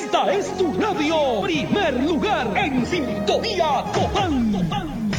Esta es tu radio. Primer lugar en sintonía total.